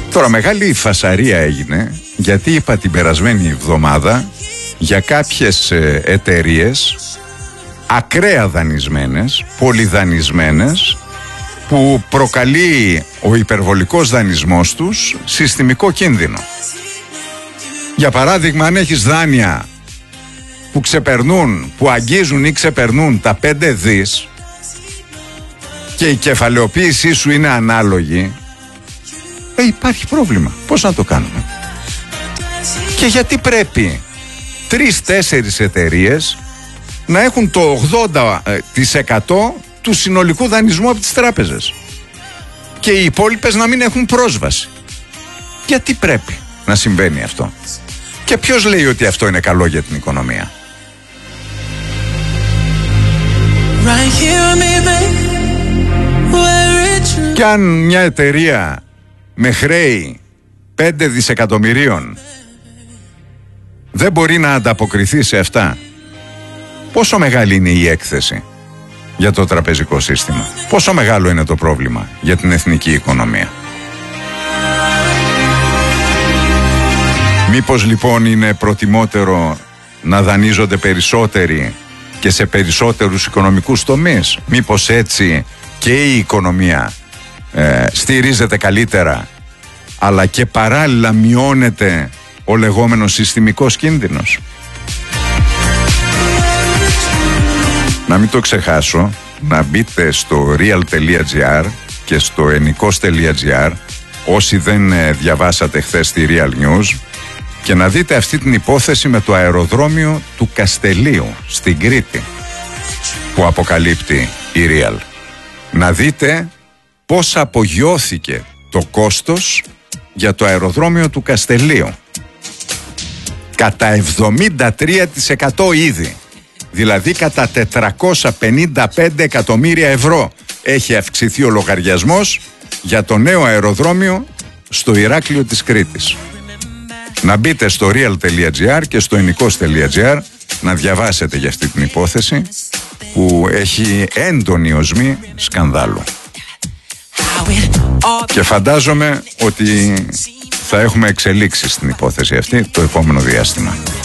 Τώρα μεγάλη φασαρία έγινε, γιατί είπα την περασμένη εβδομάδα για κάποιες εταιρείες ακραία δανεισμένες, πολυδανισμένες, που προκαλεί ο υπερβολικός δανεισμός τους συστημικό κίνδυνο. Για παράδειγμα, αν έχεις δάνεια που ξεπερνούν, που αγγίζουν ή ξεπερνούν τα 5 δις και η κεφαλαιοποίησή σου είναι ανάλογη, υπάρχει πρόβλημα. Πώς να το κάνουμε? Και γιατί πρέπει 3-4 εταιρείες να έχουν το 80% του συνολικού δανεισμού από τις τράπεζες και οι υπόλοιπες να μην έχουν πρόσβαση? Γιατί πρέπει να συμβαίνει αυτό? Και ποιος λέει ότι αυτό είναι καλό για την οικονομία? Και αν μια εταιρεία με χρέη 5 δισεκατομμυρίων δεν μπορεί να ανταποκριθεί σε αυτά, πόσο μεγάλη είναι η έκθεση για το τραπεζικό σύστημα? Πόσο μεγάλο είναι το πρόβλημα για την εθνική οικονομία? Μήπως λοιπόν είναι προτιμότερο να δανείζονται περισσότεροι και σε περισσότερους οικονομικούς τομείς? Μήπως έτσι και η οικονομία στηρίζεται καλύτερα, αλλά και παράλληλα μειώνεται ο λεγόμενος συστημικός κίνδυνος? Να μην το ξεχάσω, να μπείτε στο real.gr και στο ennikos.gr όσοι δεν διαβάσατε χθες τη Real News, και να δείτε αυτή την υπόθεση με το αεροδρόμιο του Καστελίου στην Κρήτη που αποκαλύπτει η Real. Να δείτε πώς απογειώθηκε το κόστος για το αεροδρόμιο του Καστελίου. Κατά 73% ήδη. Δηλαδή κατά 455 εκατομμύρια ευρώ έχει αυξηθεί ο λογαριασμός για το νέο αεροδρόμιο στο Ηράκλειο της Κρήτης. Να μπείτε στο real.gr και στο ennikos.gr να διαβάσετε για αυτή την υπόθεση που έχει έντονη οσμή σκανδάλου. Και φαντάζομαι ότι θα έχουμε εξελίξεις στην υπόθεση αυτή το επόμενο διάστημα.